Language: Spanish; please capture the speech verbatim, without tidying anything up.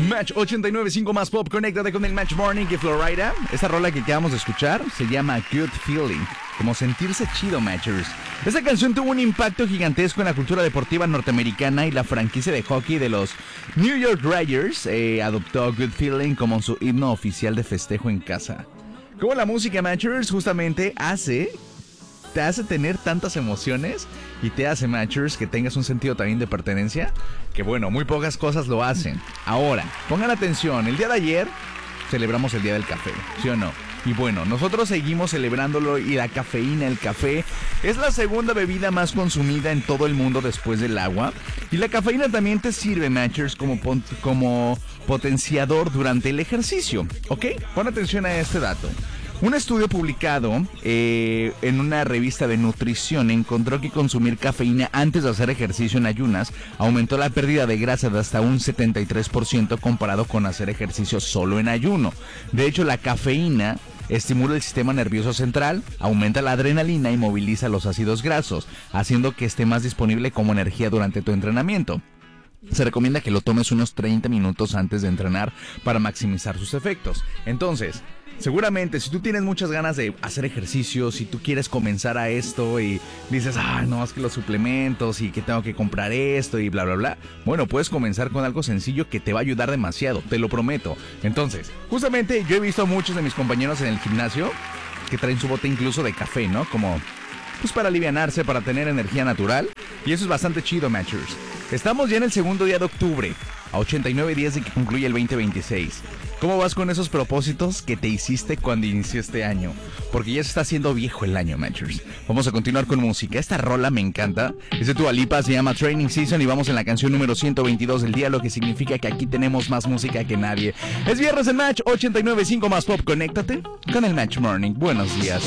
Match ochenta y nueve punto cinco más pop, conéctate con el Match Morning y Florida. Esta rola que acabamos de escuchar se llama Good Feeling, como sentirse chido, Matchers. Esta canción tuvo un impacto gigantesco en la cultura deportiva norteamericana y la franquicia de hockey de los New York Rangers eh, adoptó Good Feeling como su himno oficial de festejo en casa. Como la música, Matchers, justamente hace... te hace tener tantas emociones y te hace, Matchers, que tengas un sentido también de pertenencia, que bueno, muy pocas cosas lo hacen. Ahora, pongan atención, el día de ayer celebramos el día del café, ¿sí o no? Y bueno, nosotros seguimos celebrándolo y la cafeína, el café, es la segunda bebida más consumida en todo el mundo después del agua. Y la cafeína también te sirve, Matchers, como, pon- como potenciador durante el ejercicio, ¿ok? Pon atención a este dato. Un estudio publicado eh, en una revista de nutrición encontró que consumir cafeína antes de hacer ejercicio en ayunas aumentó la pérdida de grasa de hasta un setenta y tres por ciento comparado con hacer ejercicio solo en ayuno. De hecho, la cafeína estimula el sistema nervioso central, aumenta la adrenalina y moviliza los ácidos grasos, haciendo que esté más disponible como energía durante tu entrenamiento. Se recomienda que lo tomes unos treinta minutos antes de entrenar para maximizar sus efectos. Entonces, seguramente si tú tienes muchas ganas de hacer ejercicio, si tú quieres comenzar a esto y dices, ah, no, es que los suplementos y que tengo que comprar esto y bla, bla, bla. Bueno, puedes comenzar con algo sencillo que te va a ayudar demasiado, te lo prometo. Entonces, justamente yo he visto a muchos de mis compañeros en el gimnasio que traen su bote incluso de café, ¿no? Como, pues para alivianarse, para tener energía natural. Y eso es bastante chido, Matchers. Estamos ya en el segundo día de octubre, a ochenta y nueve días de que concluye el veinte veintiséis. ¿Cómo vas con esos propósitos que te hiciste cuando inició este año? Porque ya se está haciendo viejo el año, Matchers. Vamos a continuar con música. Esta rola me encanta. Es de Dua Lipa, se llama Training Season y vamos en la canción número ciento veintidós del día, lo que significa que aquí tenemos más música que nadie. Es viernes en Match ochenta y nueve punto cinco más pop. Conéctate con el Match Morning. Buenos días.